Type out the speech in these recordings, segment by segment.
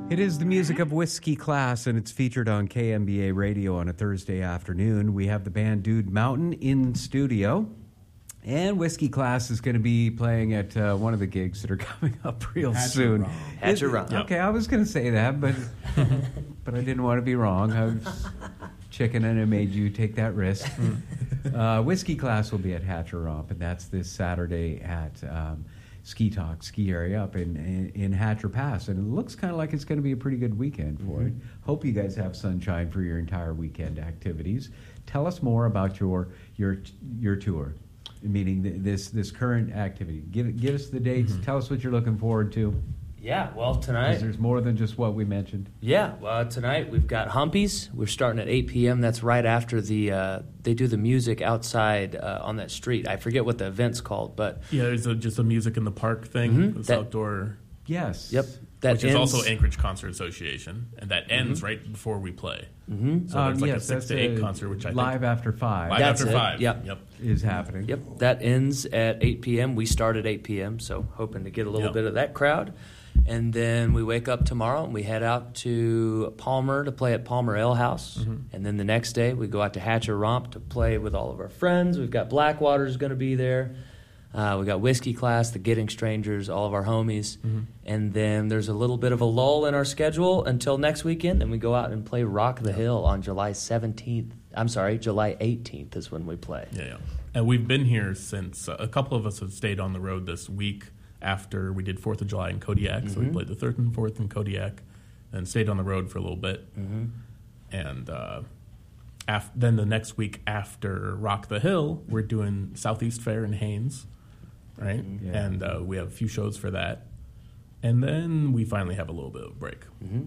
It is the music of Whiskey Class, and it's featured on KMBA Radio on a Thursday afternoon. We have the band Dude Mountain in studio, and Whiskey Class is going to be playing at one of the gigs that are coming up real soon. Hatchet Romp. Okay, I was going to say that, but I didn't want to be wrong. I was chicken, and I made you take that risk. Whiskey Class will be at Hatchet Romp, and that's this Saturday at Ski Talk ski area up in Hatcher Pass, and it looks kind of like it's going to be a pretty good weekend for it. Hope you guys have sunshine for your entire weekend activities. Tell us more about your tour, meaning this current activity. Give us the dates. Tell us what you're looking forward to. Yeah, well, tonight... There's more than just what we mentioned. Yeah, well, tonight we've got Humpies. We're starting at 8 p.m. That's right after they do the music outside on that street. I forget what the event's called, but... Yeah, there's just a music in the park thing. It's outdoor... Yes. Yep. Which is also Anchorage Concert Association, and that ends right before we play. So it's like a 6 to 8 concert, which I think... Live after 5. Live after 5. Yep. Is happening. Yep. That ends at 8 p.m. We start at 8 p.m., so hoping to get a little bit of that crowd. And then we wake up tomorrow and we head out to Palmer to play at Palmer Ale House. And then the next day we go out to Hatcher Romp to play with all of our friends. We've got Blackwater's going to be there. We got Whiskey Class, the Getting Strangers, all of our homies. And then there's a little bit of a lull in our schedule until next weekend. Then we go out and play Rock the Hill on July 17th. I'm sorry, July 18th is when we play. Yeah. And we've been here since a couple of us have stayed on the road this week after we did 4th of July in Kodiak. So we played the 3rd and 4th in Kodiak and stayed on the road for a little bit. And then the next week after Rock the Hill, we're doing Southeast Fair in Haines, right? And we have a few shows for that. And then we finally have a little bit of a break.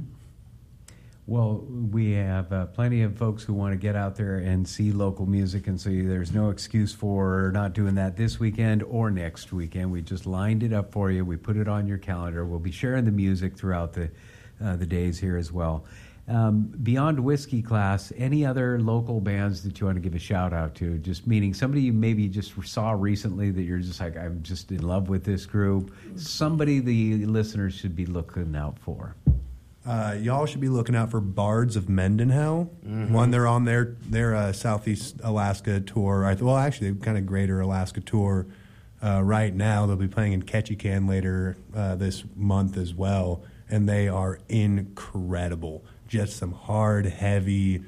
Well, we have plenty of folks who want to get out there and see local music, and so there's no excuse for not doing that this weekend or next weekend. We just lined it up for you. We put it on your calendar. We'll be sharing the music throughout the days here as well. Beyond Whiskey Class, any other local bands that you want to give a shout-out to? Just meaning somebody you maybe just saw recently that you're just like, I'm just in love with this group. Somebody the listeners should be looking out for. Y'all should be looking out for Bards of Mendenhall. One, they're on their Southeast Alaska tour. Actually, they've kind of greater Alaska tour right now. They'll be playing in Ketchikan later this month as well, and they are incredible. Just some hard, heavy,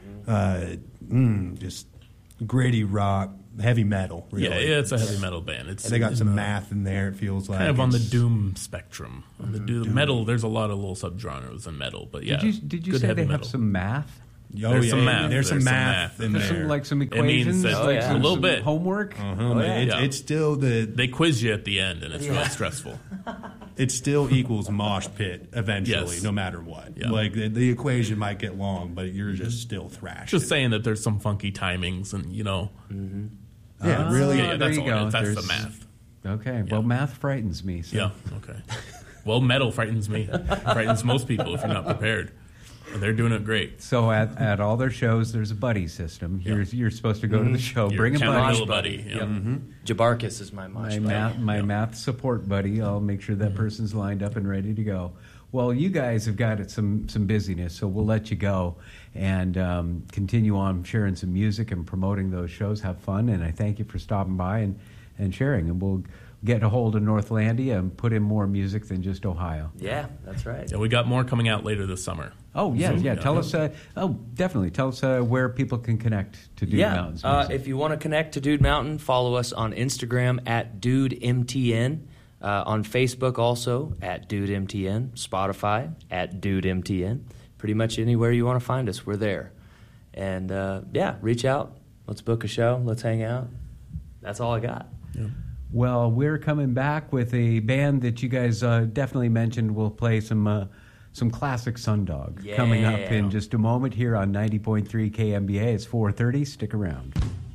just gritty rock, heavy metal. Really. Yeah, it's a heavy metal band. They got some math in there. It feels like kind of on the doom spectrum. On the doom metal, there's a lot of little subgenres in metal, but yeah. Did you say they have some math? There's some math. There's some math in there. Some equations? A little bit. Homework? It's still They quiz you at the end, and it's really stressful. It still equals mosh pit eventually, no matter what. Yeah. Like, the equation might get long, but you're just still thrashing. Just saying that there's some funky timings and, really. Yeah, that's there you go. That's the math. Okay. Well, math frightens me. So. Yeah, okay. Well, metal frightens me. Frightens most people if you're not prepared. And they're doing it great. So at all their shows, there's a buddy system. You're supposed to go to the show, bring a buddy. Jabarkis is my math support buddy. I'll make sure that person's lined up and ready to go. Well, you guys have got some busyness, so we'll let you go and continue on sharing some music and promoting those shows. Have fun, and I thank you for stopping by and sharing. And we'll get a hold of Northlandia and put in more music than just Ohio. Yeah, that's right. Yeah, we got more coming out later this summer. Oh, yeah. Tell us, definitely. Tell us where people can connect to Dude Mountain's music. If you want to connect to Dude Mountain, follow us on Instagram at DudeMTN, on Facebook also at DudeMTN, Spotify at DudeMTN. Pretty much anywhere you want to find us, we're there. And, reach out. Let's book a show. Let's hang out. That's all I got. Yeah. Well, we're coming back with a band that you guys definitely mentioned. We'll play some classic Sundog coming up in just a moment here on 90.3 KMBA. It's 4:30. Stick around.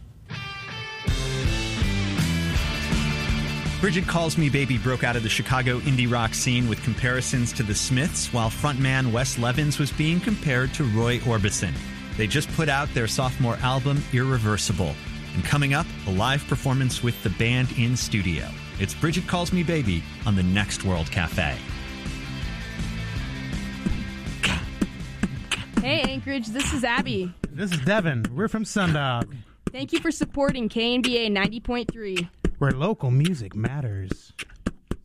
Bridget Calls Me Baby broke out of the Chicago indie rock scene with comparisons to the Smiths, while frontman Wes Levins was being compared to Roy Orbison. They just put out their sophomore album, Irreversible. And coming up, a live performance with the band in studio. It's Bridget Calls Me Baby on the Next World Cafe. Hey, Anchorage, this is Abby. This is Devin. We're from Sundog, Thank you for supporting KNBA 90.3. where local music matters.